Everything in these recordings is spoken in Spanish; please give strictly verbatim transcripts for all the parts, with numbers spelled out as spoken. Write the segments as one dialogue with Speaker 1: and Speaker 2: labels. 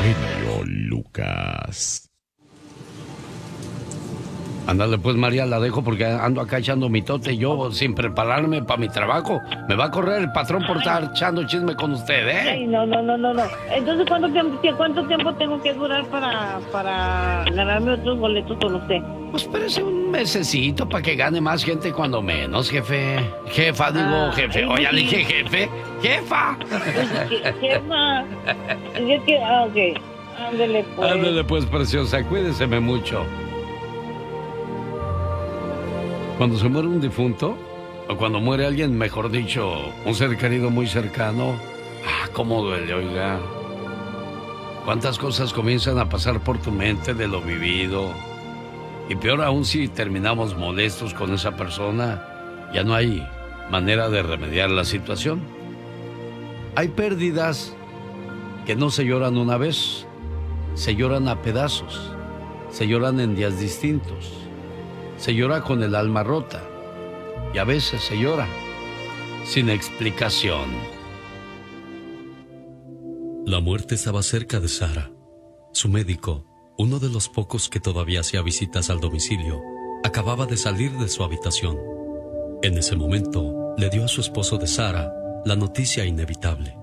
Speaker 1: genio Lucas.
Speaker 2: Ándale pues, María, la dejo porque ando acá echando mitote yo sin prepararme para mi trabajo. Me va a correr el patrón por estar echando chisme con usted, ¿eh?
Speaker 3: Ay, no, no, no, no, no. Entonces, ¿cuánto tiempo, cuánto tiempo tengo que durar para, para ganarme otros boletos con usted?
Speaker 2: Pues espérese un mesecito para que gane más gente cuando menos, jefe. Jefa, digo,
Speaker 3: Ah,
Speaker 2: jefe.
Speaker 3: ay,
Speaker 2: Oye,
Speaker 3: sí.
Speaker 2: le dije jefe. Jefa.
Speaker 3: Pues, jefa. Es que, ah, ok. Ándele pues.
Speaker 2: Ándale pues, preciosa, cuídeseme mucho. Cuando se muere un difunto, o cuando muere alguien, mejor dicho, un ser querido muy cercano, ah, cómo duele, oiga. Cuántas cosas comienzan a pasar por tu mente de lo vivido. Y peor aún si terminamos molestos con esa persona, ya no hay manera de remediar la situación. Hay pérdidas que no se lloran una vez, se lloran a pedazos, se lloran en días distintos. Se llora con el alma rota y a veces se llora sin explicación.
Speaker 4: La muerte estaba cerca de Sara. Su médico, uno de los pocos que todavía hacía visitas al domicilio, acababa de salir de su habitación. En ese momento, le dio a su esposo de Sara la noticia inevitable.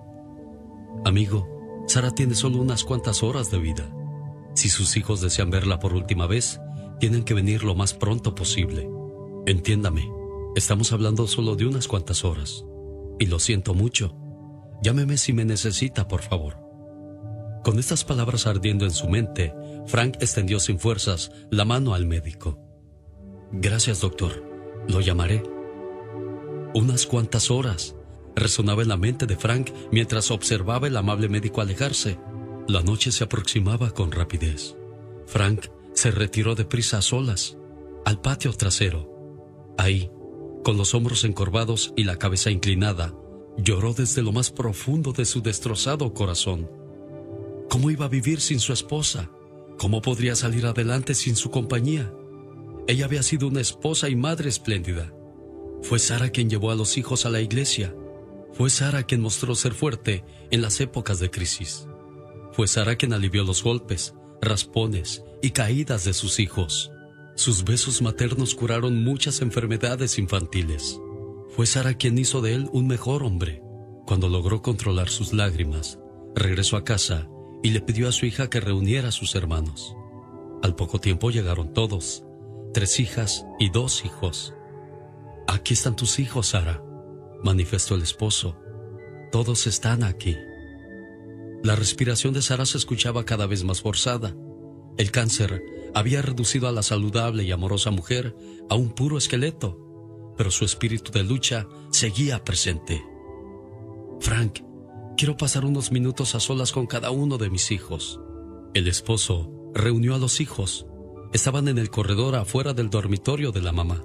Speaker 4: Amigo, Sara tiene solo unas cuantas horas de vida. Si sus hijos desean verla por última vez, tienen que venir lo más pronto posible. Entiéndame, estamos hablando solo de unas cuantas horas. Y lo siento mucho. Llámeme si me necesita, por favor. Con estas palabras ardiendo en su mente, Frank extendió sin fuerzas la mano al médico. Gracias, doctor. Lo llamaré. Unas cuantas horas, resonaba en la mente de Frank mientras observaba el amable médico alejarse. La noche se aproximaba con rapidez. Frank se retiró deprisa a solas, al patio trasero. Ahí, con los hombros encorvados y la cabeza inclinada, lloró desde lo más profundo de su destrozado corazón. ¿Cómo iba a vivir sin su esposa? ¿Cómo podría salir adelante sin su compañía? Ella había sido una esposa y madre espléndida. Fue Sara quien llevó a los hijos a la iglesia. Fue Sara quien mostró ser fuerte en las épocas de crisis. Fue Sara quien alivió los golpes, raspones y caídas de sus hijos. Sus besos maternos curaron muchas enfermedades infantiles. Fue Sara quien hizo de él un mejor hombre. Cuando logró controlar sus lágrimas, regresó a casa y le pidió a su hija que reuniera a sus hermanos. Al poco tiempo llegaron todos, tres hijas y dos hijos. Aquí están tus hijos, Sara, manifestó el esposo. Todos están aquí. La respiración de Sara se escuchaba cada vez más forzada. El cáncer había reducido a la saludable y amorosa mujer a un puro esqueleto, pero su espíritu de lucha seguía presente. Frank, quiero pasar unos minutos a solas con cada uno de mis hijos. El esposo reunió a los hijos. Estaban en el corredor afuera del dormitorio de la mamá.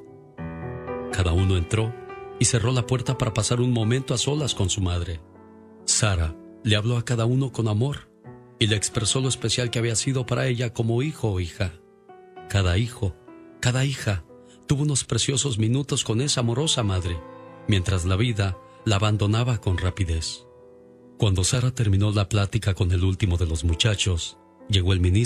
Speaker 4: Cada uno entró y cerró la puerta para pasar un momento a solas con su madre. Sara le habló a cada uno con amor y le expresó lo especial que había sido para ella como hijo o hija. Cada hijo, cada hija, tuvo unos preciosos minutos con esa amorosa madre, mientras la vida la abandonaba con rapidez. Cuando Sara terminó la plática con el último de los muchachos, llegó el ministro